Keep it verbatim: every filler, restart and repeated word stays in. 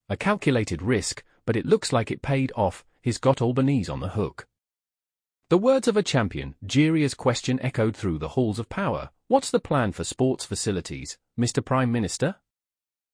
A calculated risk, but it looks like it paid off. He's got Albanese on the hook. The words of a champion, Jiria's question echoed through the halls of power. What's the plan for sports facilities, Mister Prime Minister?